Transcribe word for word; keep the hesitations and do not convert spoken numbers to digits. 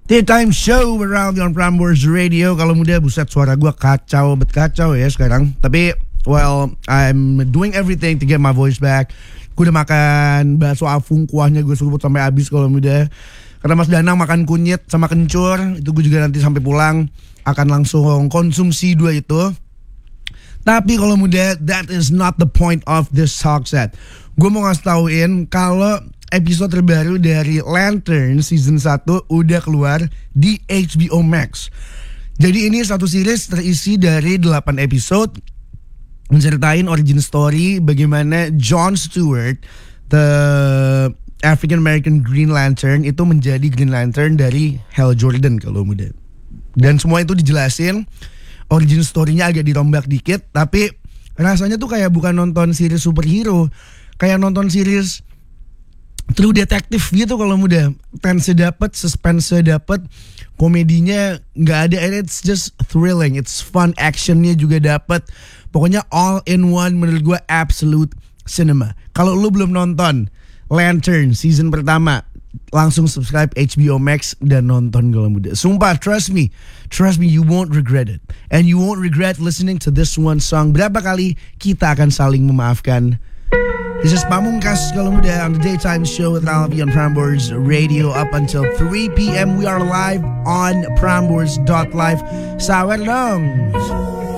Daytime show around on Prambors Radio. Kalau muda, buset, suara gue kacau, bet kacau ya sekarang. Tapi, well, I'm doing everything to get my voice back. Gue udah makan bakso afung, kuahnya gue seruput sampai habis kalau muda. Karena Mas Danang makan kunyit sama kencur, itu gue juga nanti sampai pulang akan langsung konsumsi dua itu. Tapi kalau muda, that is not the point of this talk set. Gue mau ngasih tauin kalau episode terbaru dari Lantern season satu udah keluar di H B O Max. Jadi ini satu series terisi dari delapan episode, menceritain origin story bagaimana John Stewart, the African American Green Lantern, itu menjadi Green Lantern dari Hal Jordan kalau muda. Dan semua itu dijelasin, origin story-nya agak dirombak dikit, tapi rasanya tuh kayak bukan nonton series superhero, kayak nonton series True Detective gitu kalau muda. Tense-nya dapet, suspense-nya dapet, komedinya nggak ada, and it's just thrilling, it's fun, actionnya juga dapet. Pokoknya all in one, menurut gue absolute cinema. Kalau lu belum nonton Lantern season pertama, langsung subscribe H B O Max dan nonton kalau muda. Sumpah, trust me, trust me, you won't regret it, and you won't regret listening to this one song. Berapa kali kita akan saling memaafkan. This is Pamungkas kalau muda on the Daytime Show with Alvi on Prambors Radio up until three p.m. We are live on prambors dot live. Sawer dong.